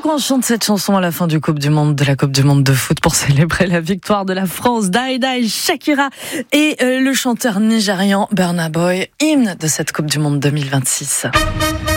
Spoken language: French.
pourquoi on chante cette chanson à la fin de la Coupe du Monde de foot pour célébrer la victoire de la France. Daïdaï, Shakira et le chanteur nigérian Burna Boy, hymne de cette Coupe du Monde 2026.